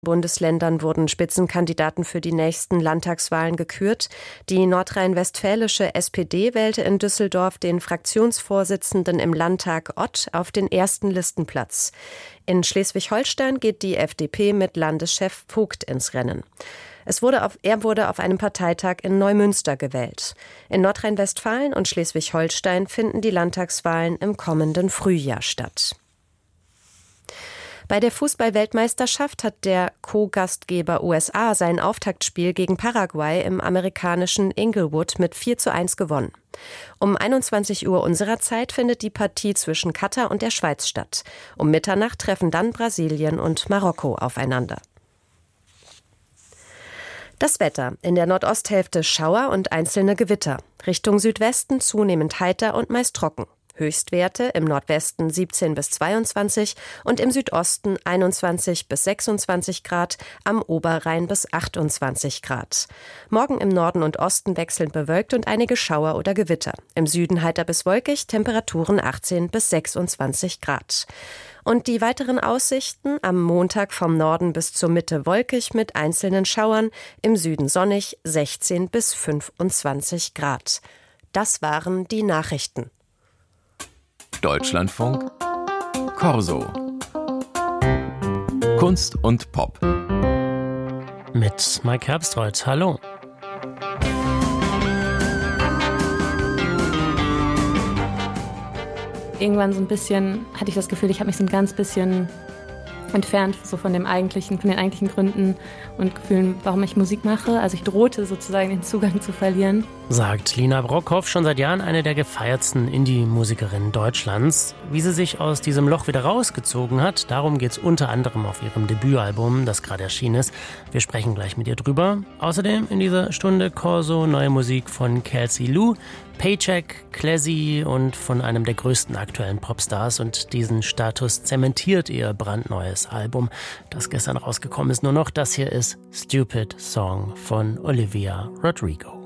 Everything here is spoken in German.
Bundesländern wurden Spitzenkandidaten für die nächsten Landtagswahlen gekürt. Die nordrhein-westfälische SPD wählte in Düsseldorf den Fraktionsvorsitzenden im Landtag Ott auf den ersten Listenplatz. In Schleswig-Holstein geht die FDP mit Landeschef Vogt ins Rennen. Er wurde auf einem Parteitag in Neumünster gewählt. In Nordrhein-Westfalen und Schleswig-Holstein finden die Landtagswahlen im kommenden Frühjahr statt. Bei der Fußball-Weltmeisterschaft hat der Co-Gastgeber USA sein Auftaktspiel gegen Paraguay im amerikanischen Inglewood mit 4:1 gewonnen. Um 21 Uhr unserer Zeit findet die Partie zwischen Katar und der Schweiz statt. Um Mitternacht treffen dann Brasilien und Marokko aufeinander. Das Wetter. In der Nordosthälfte Schauer und einzelne Gewitter. Richtung Südwesten zunehmend heiter und meist trocken. Höchstwerte im Nordwesten 17 bis 22 und im Südosten 21 bis 26 Grad, am Oberrhein bis 28 Grad. Morgen im Norden und Osten wechselnd bewölkt und einige Schauer oder Gewitter. Im Süden heiter bis wolkig, Temperaturen 18 bis 26 Grad. Und die weiteren Aussichten: am Montag vom Norden bis zur Mitte wolkig mit einzelnen Schauern, im Süden sonnig, 16 bis 25 Grad. Das waren die Nachrichten. Deutschlandfunk Corso. Kunst und Pop. Mit Mike Herbstreuth. Hallo. Irgendwann so ein bisschen hatte ich das Gefühl, ich habe mich so ein ganz bisschen entfernt so von den eigentlichen Gründen und Gefühlen, warum ich Musik mache. Also ich drohte sozusagen den Zugang zu verlieren. Sagt Lina Brockhoff, schon seit Jahren eine der gefeiertsten Indie-Musikerinnen Deutschlands. Wie sie sich aus diesem Loch wieder rausgezogen hat, darum geht es unter anderem auf ihrem Debütalbum, das gerade erschienen ist. Wir sprechen gleich mit ihr drüber. Außerdem in dieser Stunde Corso, neue Musik von Kelsey Lu, Paycheck, Klezzy und von einem der größten aktuellen Popstars. Und diesen Status zementiert ihr brandneues Album, das gestern rausgekommen ist. Nur noch, das hier ist Stupid Song von Olivia Rodrigo.